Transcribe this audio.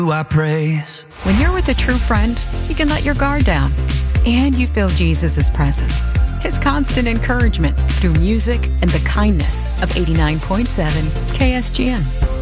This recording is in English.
I praise. When you're with a true friend, you can let your guard down. And you feel Jesus' presence, His constant encouragement through music and the kindness of 89.7 KSGN.